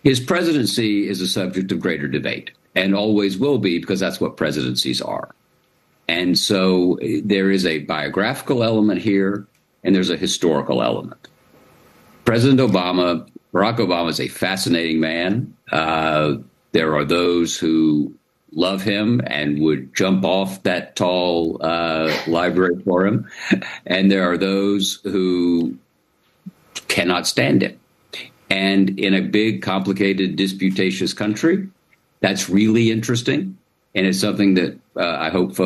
His presidency is a subject of greater debate and always will be because that's what presidencies are. And so there is a biographical element here and there's a historical element. Barack Obama is a fascinating man. There are those who love him and would jump off that tall library for him. And there are those who cannot stand him. And in a big, complicated, disputatious country, that's really interesting. And it's something that I hope folks